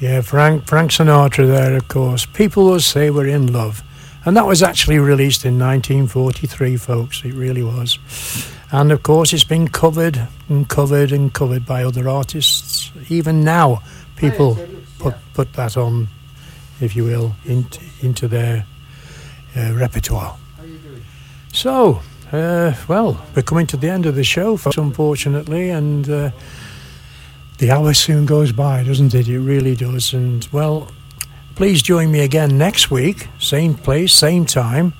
Yeah, Frank Sinatra there, of course. People will say we're in love. And that was actually released in 1943, folks. It really was. And, of course, it's been covered and covered and covered by other artists. Even now, people put that on, if you will, into their repertoire. So, well, we're coming to the end of the show, folks, unfortunately, and the hour soon goes by, doesn't it? It really does. And, well, please join me again next week, same place, same time,